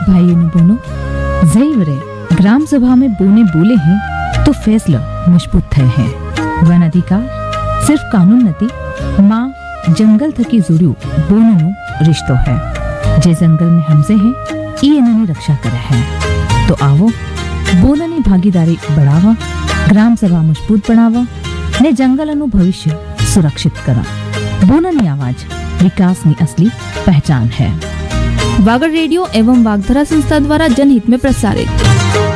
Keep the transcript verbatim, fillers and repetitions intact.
भाइयों ने बोनो जईव रे ग्राम सभा में बोने बोले हैं तो फैसला मजबूत थए हैं। वन अधिकार सिर्फ कानून नती माँ जंगल थकी जुड़ियो बोननो रिश्तो है। जे जंगल में हमसे हैं ई इन्होंने रक्षा करे है। तो आवो बोननी भागीदारी बढ़ावा, ग्राम सभा मजबूत बनावा ने जंगलनु भविष्य सुरक्षित करा। बोननी आवाज विकास की असली पहचान है। वागड़ रेडियो एवं वागधरा संस्था द्वारा जनहित में प्रसारित।